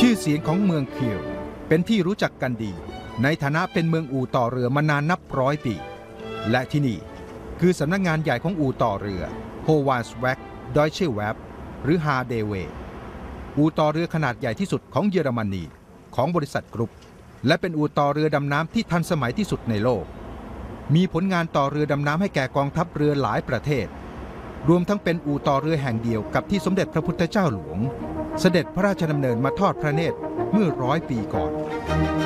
ชื่อเสียงของเมืองคิลเป็นที่รู้จักกันดีในฐานะเป็นเมืองอู่ต่อเรือมานานนับร้อยปีและที่นี่คือสำนักงานใหญ่ของอู่ต่อเรือโฮวาสแวกดอยเชแวบหรือฮาเดเวอู่ต่อเรือขนาดใหญ่ที่สุดของเยอรมนีของบริษัทกรุ๊ปและเป็นอู่ต่อเรือดำน้ำที่ทันสมัยที่สุดในโลกมีผลงานต่อเรือดำน้ำให้แก่กองทัพเรือหลายประเทศรวมทั้งเป็นอู่ต่อเรือแห่งเดียวกับที่สมเด็จพระพุทธเจ้าหลวงเสด็จพระราชดำเนินมาทอดพระเนตรเมื่อ100 ปีก่อน